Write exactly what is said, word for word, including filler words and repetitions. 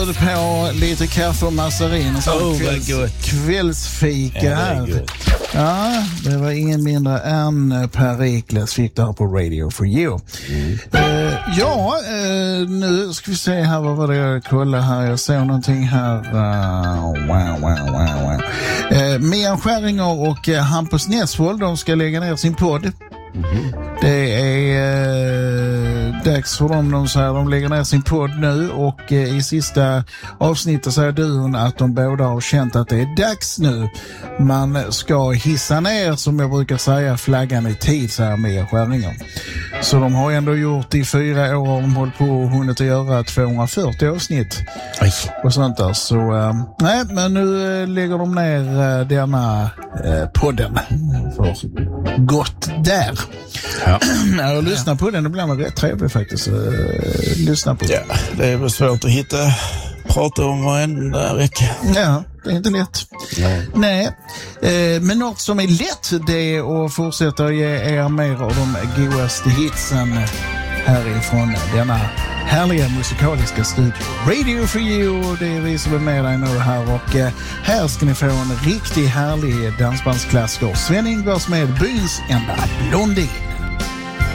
bjöd på lite kaffe och massarin och så oh, kvälls, kvällsfika ja, här. Ja, det var ingen mindre än Perikles fick det här på Radio for You. Mm. Uh, ja, uh, nu ska vi se här, vad var det jag kollade här? Jag såg någonting här. Uh, wow, wow, wow, wow. Uh, Mia Skäringer och uh, Hampus Nessvold, de ska lägga ner sin podd. Mm-hmm. Det är eh, dags för dem, de säger de lägger ner sin podd nu och eh, i sista avsnittet säger duon att de båda har känt att det är dags nu. Man ska hissa ner, som jag brukar säga, flaggan i tid, säger Mia Skäringer. Så de har ändå gjort i fyra år, de hållit på och hunnit att göra tvåhundrafyrtio avsnitt. Aj. Och sånt där. Så eh, nej, men nu eh, lägger de ner eh, denna eh, podden för gott där. Ja. Jag lyssnar på den, det blir nog rätt trevligt faktiskt. Uh, lyssna på ja, det är väl svårt att hitta, prata om varenda vecka. Ja, det är inte lätt. Nej. Nej. Uh, men något som är lätt, det är att fortsätta ge er mer av de godaste hitsen härifrån denna härliga musikaliska studio. Radio for You, det är vi som är med dig nu här och eh, här ska ni få en riktigt härlig dansbandsklassiker. Sven Ingvars med Byns enda blondie.